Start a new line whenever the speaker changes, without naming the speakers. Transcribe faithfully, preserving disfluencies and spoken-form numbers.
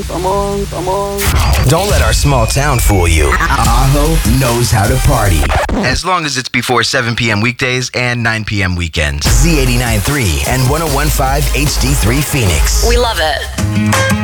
Come on, come on.
Don't let our small town fool you. Aho knows how to party. As long as it's before seven p.m. weekdays and nine p.m. weekends. Z eighty-nine point three and one oh one point five H D three Phoenix.
We love it.